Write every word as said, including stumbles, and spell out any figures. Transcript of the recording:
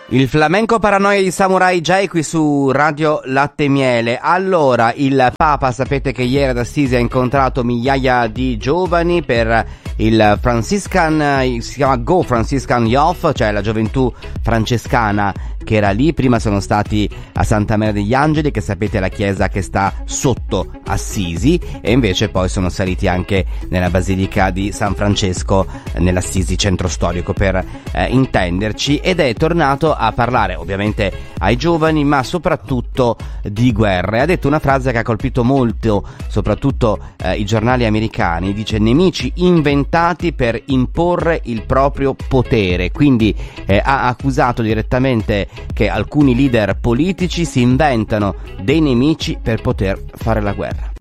Il flamenco paranoia di Samurai J qui su Radio Latte e Miele. Allora, il Papa, sapete che ieri ad Assisi ha incontrato migliaia di giovani per il Franciscan, si chiama Go Franciscan Youth, cioè la gioventù francescana che era lì. Prima sono stati a Santa Maria degli Angeli, che sapete è la chiesa che sta sotto Assisi, e invece poi sono saliti anche nella Basilica di San Francesco nell'Assisi centro storico, per eh, intenderci, ed è tornato a parlare ovviamente ai giovani, ma soprattutto di guerra. E ha detto una frase che ha colpito molto soprattutto eh, i giornali americani. Dice: nemici inventati per imporre il proprio potere. Quindi eh, ha accusato direttamente che alcuni leader politici si inventano dei nemici per poter fare la guerra.